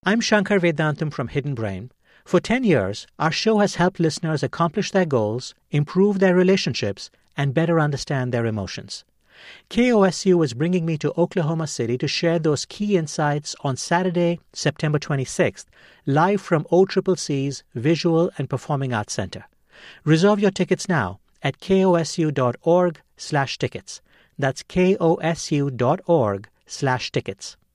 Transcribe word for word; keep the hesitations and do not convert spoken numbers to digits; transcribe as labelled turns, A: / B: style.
A: I'm Shankar Vedantam from Hidden Brain. For ten years, our show has helped listeners accomplish their goals, improve their relationships, and better understand their emotions. K O S U is bringing me to Oklahoma City to share those key insights on Saturday, September twenty-sixth, live from O C C C's Visual and Performing Arts Center. Reserve your tickets now at kosu.org slash tickets. That's kosu.org slash tickets.